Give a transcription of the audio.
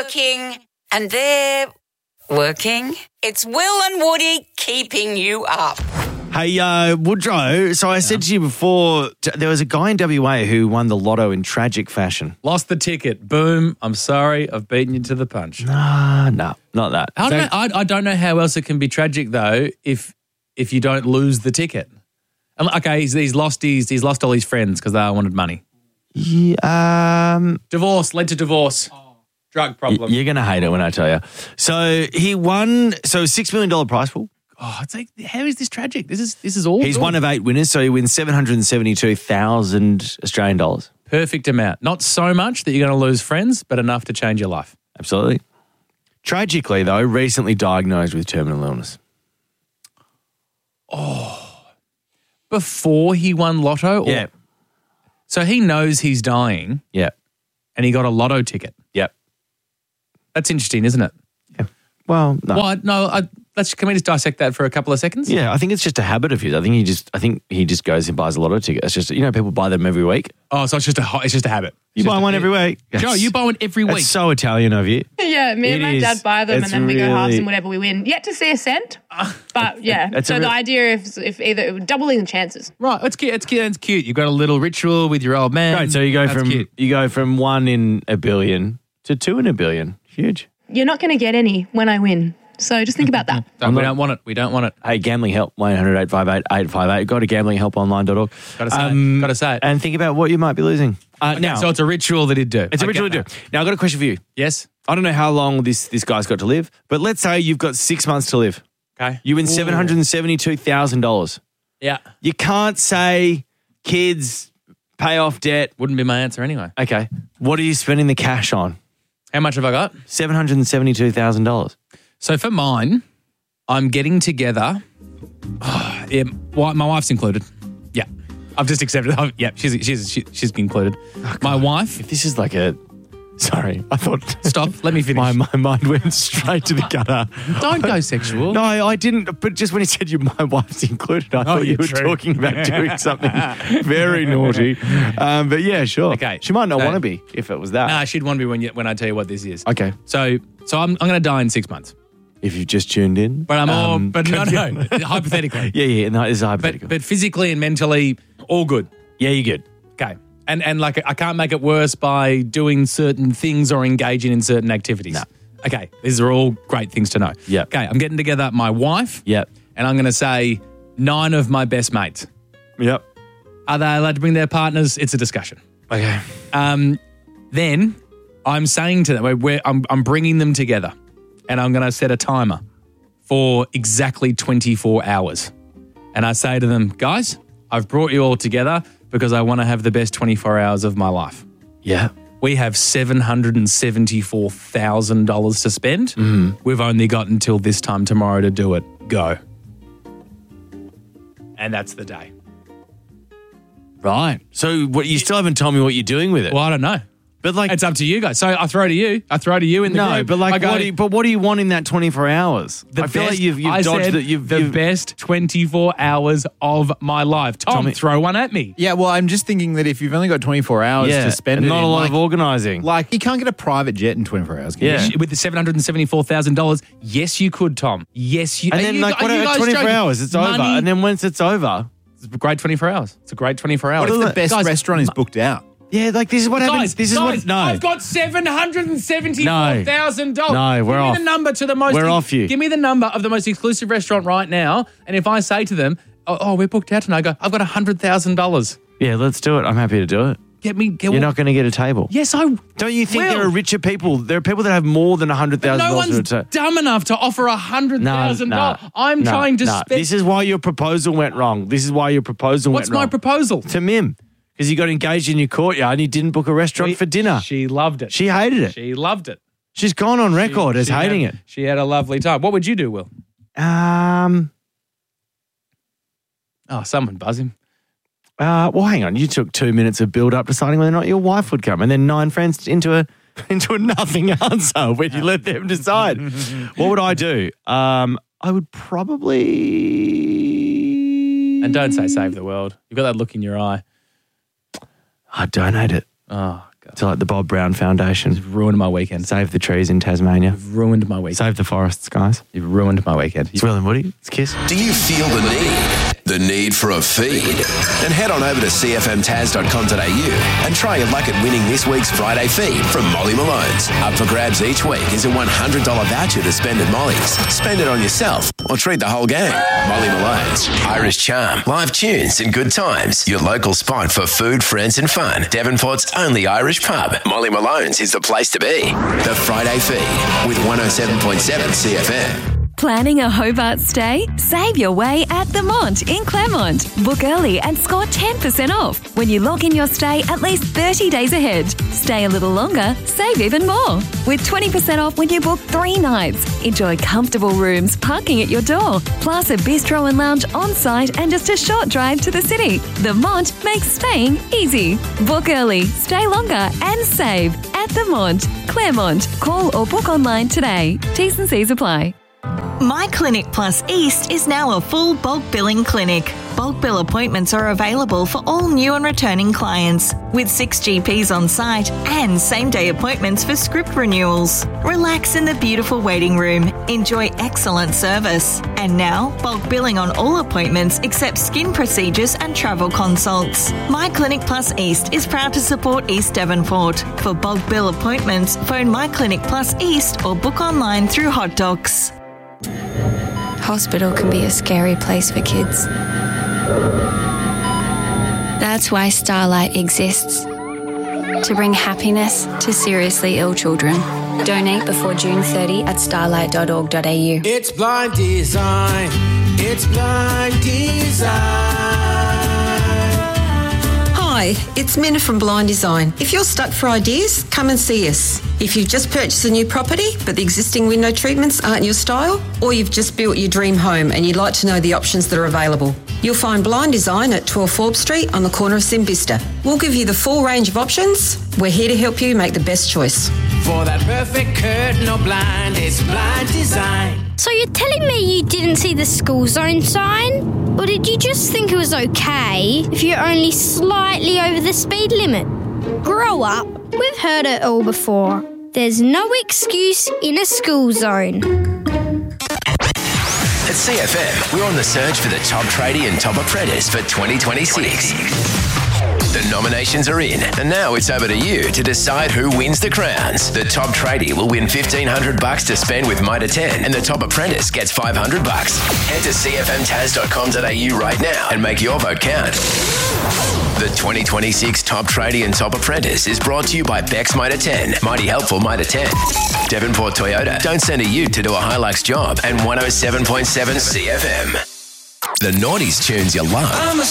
working, and they're working. It's Will and Woody keeping you up. Hey, Woodrow, so I said to you before, there was a guy in WA who won the lotto in tragic fashion. Lost the ticket. Boom. I'm sorry. I've beaten you to the punch. No, not that. I don't know how else it can be tragic, though, if you don't lose the ticket. Okay, he's lost all his friends because they all wanted money. Yeah, Divorce led to divorce. Drug problem. You're going to hate it when I tell you. So he won, $6 million prize pool. Oh, it's like, how is this tragic? This is all. He's one of 8 winners, so he wins 772,000 Australian dollars. Perfect amount. Not so much that you're going to lose friends, but enough to change your life. Absolutely. Tragically, though, recently diagnosed with terminal illness. Oh. Before he won lotto? Yeah. So he knows he's dying. Yeah. And he got a lotto ticket. Yep. That's interesting, isn't it? Yeah. Well, no. What? No, can we just dissect that for a couple of seconds? Yeah, I think it's just a habit of his. I think he just goes and buys a lotto ticket. It's just, people buy them every week. Oh, so it's just a habit. You buy one every week. Joe, you buy one every week. It's so Italian of you. Yeah, me and my dad buy them It's and then we go halves really- and whatever we win. Yet to see a cent, but yeah. So the idea if either doubling the chances. Right, it's cute. It's cute. You've got a little ritual with your old man. Right, so you go from 1 in a billion to 2 in a billion. Huge. You're not going to get any when I win. So just think about that. We don't want it. We don't want it. Hey, gambling help, 1-800-858-858. Go to gamblinghelponline.org. Gotta say it. And think about what you might be losing. Now, so it's a ritual that he'd do. It's a ritual to do. Now, I've got a question for you. Yes? I don't know how long this guy's got to live, but let's say you've got 6 months to live. Okay. You win $772,000. Yeah. You can't say kids, pay off debt. Wouldn't be my answer anyway. Okay. What are you spending the cash on? How much have I got? $772,000. So for mine, I'm getting together. Yeah, my wife's included. Yeah, I've just accepted. She's included. My wife. If this is like a... Sorry, I thought... Stop, let me finish. My mind went straight to the gutter. Don't go sexual. No, I didn't. But just when you said my wife's included, I thought you were talking about doing something very naughty. But yeah, sure. Okay. She might not want to be if it was that. Nah, she'd want to be when I tell you what this is. Okay. So I'm going to die in 6 months. If you've just tuned in. But but no, hypothetically. Yeah, no, this is hypothetical. But physically and mentally, all good. Yeah, you're good. Okay. And like I can't make it worse by doing certain things or engaging in certain activities. No. Okay. These are all great things to know. Yeah. Okay. I'm getting together my wife. Yep. And I'm going to say 9 of my best mates. Yep. Are they allowed to bring their partners? It's a discussion. Okay. Then I'm saying to them, I'm bringing them together and I'm going to set a timer for exactly 24 hours. And I say to them, guys, I've brought you all together because I want to have the best 24 hours of my life. Yeah. We have $774,000 to spend. We've only got until this time tomorrow to do it. Go. And that's the day. Right. So you still haven't told me what you're doing with it. Well, I don't know. But like, It's up to you guys. So I throw to you. I throw to you in the no, group. but like, I go, what do you want in that 24 hours? I feel like you've dodged it. The best 24 hours of my life. Tom, throw one at me. Yeah, well, I'm just thinking that if you've only got 24 hours to spend and it not in, a lot of organising. Like, you can't get a private jet in 24 hours, can you? Yeah. With the $774,000, yes, you could, Tom. Yes, you. And then what about 24 hours? It's over. And then once it's over, it's a great 24 hours. It's a great 24 hours. What if the best restaurant is booked out? Yeah, like this is what happens. I've got $774,000. No, we're off. Give me the number to the most. We're off you. Give me the number of the most exclusive restaurant right now, and if I say to them, "Oh, we're booked out tonight," I go, "I've got $100,000." Yeah, let's do it. I'm happy to do it. You're not going to get a table. Yes, Don't you think there are richer people? There are people that have more than $100,000. No one's dumb enough to offer $100,000. I'm trying to spend. This is why your proposal went wrong. What's my proposal? To Mim. Because you got engaged in your courtyard and you didn't book a restaurant for dinner. She loved it. She hated it. She loved it. She's gone on record as hating it. She had a lovely time. What would you do, Will? Oh, someone buzz him. Well, hang on. You took 2 minutes of build up deciding whether or not your wife would come, and then 9 friends into a nothing answer when you let them decide. What would I do? I would probably... And don't say save the world. You've got that look in your eye. I'd donate it. Oh, to like the Bob Brown Foundation. You've ruined my weekend. Save the trees in Tasmania. You've ruined my weekend. Save the forests, guys. You've ruined my weekend. It's Will and Woody. It's Kiss. Do you feel the need for a feed? Then head on over to cfmtaz.com.au and try your luck at winning this week's Friday feed from Molly Malone's. Up for grabs each week is a $100 voucher to spend at Molly's. Spend it on yourself or treat the whole gang. Molly Malone's. Irish charm, live tunes and good times. Your local spot for food, friends and fun. Devonport's only Irish pub. Molly Malone's is the place to be. The Friday feed with 107.7 CFM. Planning a Hobart stay? Save your way at The Mont in Claremont. Book early and score 10% off when you log in your stay at least 30 days ahead. Stay a little longer, save even more. With 20% off when you book 3 nights. Enjoy comfortable rooms, parking at your door, plus a bistro and lounge on site and just a short drive to the city. The Mont makes staying easy. Book early, stay longer and save at The Mont, Claremont. Call or book online today. T's and C's apply. My Clinic Plus East is now a full bulk billing clinic. Bulk bill appointments are available for all new and returning clients, with 6 GPs on site and same-day appointments for script renewals. Relax in the beautiful waiting room. Enjoy excellent service. And now, bulk billing on all appointments except skin procedures and travel consults. My Clinic Plus East is proud to support East Devonport. For bulk bill appointments, phone My Clinic Plus East or book online through Hot Docs. Hospital can be a scary place for kids. That's why Starlight exists. To bring happiness to seriously ill children. Donate before June 30 at starlight.org.au. It's blind design. It's blind design. Hi, it's Minna from Blind Design. If you're stuck for ideas, come and see us. If you've just purchased a new property but the existing window treatments aren't your style, or you've just built your dream home and you'd like to know the options that are available, you'll find Blind Design at 12 Forbes Street on the corner of Simbista. We'll give you the full range of options. We're here to help you make the best choice. For that perfect curtain or blind, it's Blind Design. So you're telling me you didn't see the school zone sign? Or did you just think it was okay if you're only slightly over the speed limit? Grow up. We've heard it all before. There's no excuse in a school zone. At CFM, we're on the search for the top tradie and top apprentice for 2026. The nominations are in, and now it's over to you to decide who wins the crowns. The top tradie will win $1,500 to spend with Mitre 10, and the top apprentice gets $500. Head to cfmtaz.com.au right now and make your vote count. The 2026 Top Tradie and Top Apprentice is brought to you by Bex Mitre 10, Mighty Helpful Mitre 10, Devonport Toyota, don't send a ute to do a Hilux job, and 107.7 CFM. The noughties tunes you love.